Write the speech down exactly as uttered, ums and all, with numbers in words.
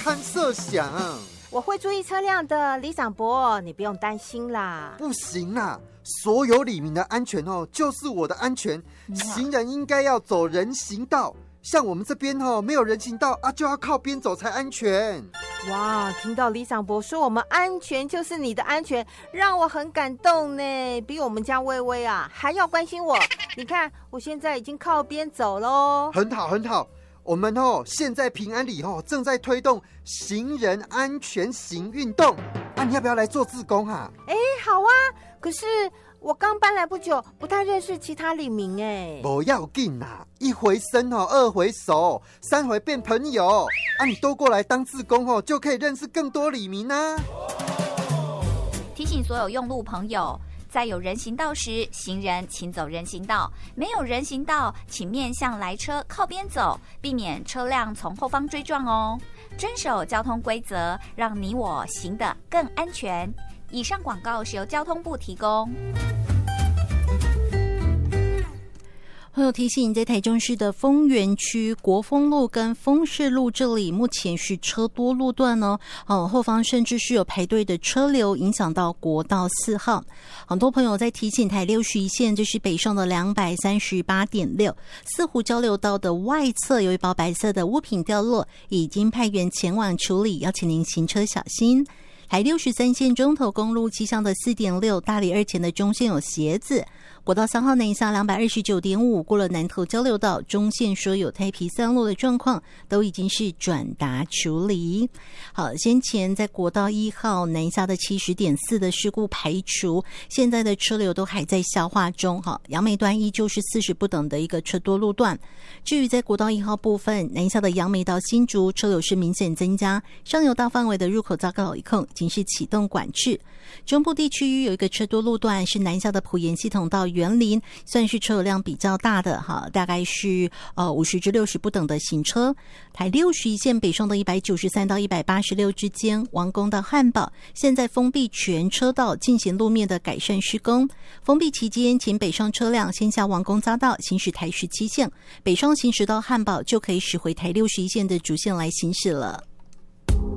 堪设想。 我会注意车辆的，李长博，你不用担心啦。 不行啦，所有里民的安全哦，就是我的安全。行人应该要走人行道，像我们这边哦，没有人行道啊，就要靠边走才安全。 哇，听到李长博说我们安全就是你的安全，让我很感动呢，比我们家薇薇啊还要关心我。你看，我现在已经靠边走咯。 很好，很好。我们哦，现在平安里哦正在推动行人安全行运动啊，你要不要来做志工啊？ 哎，好啊，可是我刚搬来不久，不太认识其他里民哎。 不要紧啦，一回生哦，二回熟，三回变朋友啊！你都过来当志工哦，就可以认识更多里民啊。 提醒所有用路朋友，在有人行道时，行人请走人行道；没有人行道，请面向来车靠边走，避免车辆从后方追撞哦。遵守交通规则，让你我行得更安全。以上广告是由交通部提供。 朋友提醒，在台中市的丰原区国丰路跟丰市路这里，目前是车多路段哦，哦，后方甚至是有排队的车流，影响到国道四号。很多朋友在提醒台六十一线，这是北上的两百三十八点六，四湖交流道的外侧有一包白色的物品掉落，已经派员前往处理，要请您行车小心。台六十三线中投公路七巷的 四点六， 大里二前的中线有鞋子。国道三号南下两百二十九点五， 过了南投交流道，中线说有胎皮散落的状况，都已经是转达处理。好，先前在国道一号南下的 七十点四 的事故排除，现在的车流都还在消化中。好，杨梅段依旧是四十不等的一个车多路段。至于在国道一号部分，南下的杨梅到新竹车流是明显增加，上游大范围的入口匝道一控已经是启动管制。中部地区有一个车多路段是南下的埔盐系统到园林，算是车流量比较大的哈，大概是呃五十至六十不等的行车。台六十一线北上的一百九十三到一百八十六之间，王宫到汉堡现在封闭全车道进行路面的改善施工。封闭期间，请北上车辆先下王宫匝道行驶台十七线，北上行驶到汉堡就可以驶回台六十一线的主线来行驶了。